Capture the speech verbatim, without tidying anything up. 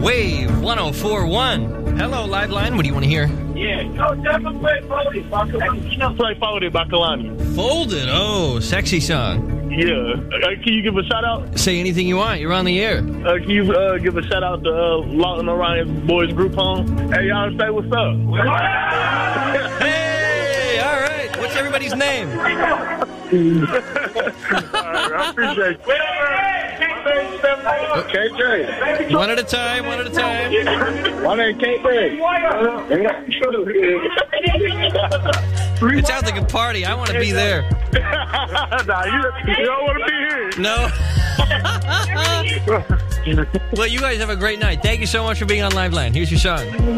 Wave one oh four point one. Hello, Liveline. What do you want to hear? Yeah. No, definitely play Folded. Play Folded by Kalani. Folded. Oh, sexy song. Yeah. Uh, can you give a shout out? Say anything you want. You're on the air. Uh, can you uh, give a shout out to uh, Lawton Orion Boys Group Home? Hey, y'all say what's up. Hey, all right. What's everybody's name? All right, I appreciate it. K J. One at a time, one at a time. My name K J. It sounds like a party. I want to be there. Nah, you, you don't want to be here. No. Well, you guys have a great night. Thank you so much for being on Liveline. Here's your song.